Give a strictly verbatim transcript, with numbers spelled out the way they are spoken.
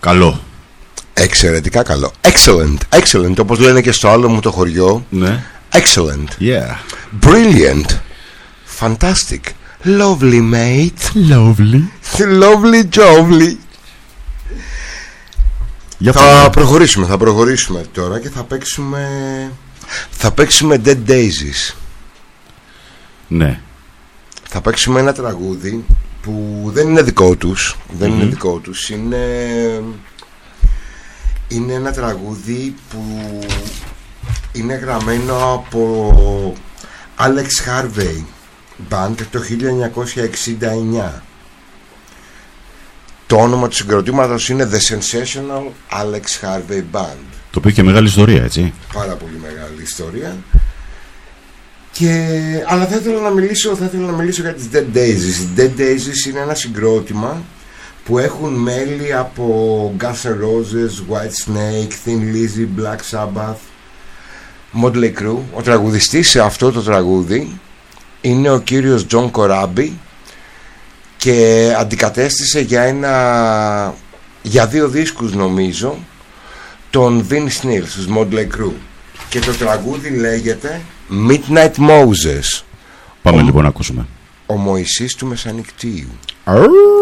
Καλό. Εξαιρετικά καλό. Excellent. Excellent. Όπως λένε και στο άλλο μου το χωριό. Ναι. Excellent. Yeah. Brilliant. Fantastic. Lovely, mate. Lovely. Lovely, jovely. Για θα πάμε. προχωρήσουμε, θα προχωρήσουμε τώρα και θα παίξουμε. Θα παίξουμε Dead Daisies. Ναι. Θα παίξουμε ένα τραγούδι που δεν είναι δικό τους. Δεν mm-hmm. είναι δικό τους. Είναι. Είναι ένα τραγούδι που είναι γραμμένο από Alex Harvey Band το χίλια εννιακόσια εξήντα εννιά. Το όνομα του συγκροτήματος είναι The Sensational Alex Harvey Band. Το οποίο και μεγάλη ιστορία, έτσι. Πάρα πολύ μεγάλη ιστορία. Και... Αλλά θα ήθελα να μιλήσω, θα ήθελα να μιλήσω για τις Dead Daisies. Οι Dead Daisies είναι ένα συγκρότημα που έχουν μέλη από Guns N' Roses, Whitesnake, Thin Lizzy, Black Sabbath, Motley Crue. Ο τραγουδιστής σε αυτό το τραγούδι είναι ο κύριος John Corabi και αντικατέστησε για ένα για δύο δίσκους νομίζω τον Vince Neil στους Motley Crue και το τραγούδι λέγεται Midnight Moses. Πάμε ο, λοιπόν να ακούσουμε. Ο Μωυσής του Μεσανικτίου.